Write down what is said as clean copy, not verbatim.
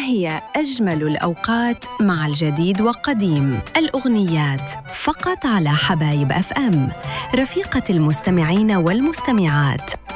هي أجمل الأوقات مع الجديد وقديم الأغنيات فقط على حبايب FM، رفيقة المستمعين والمستمعات.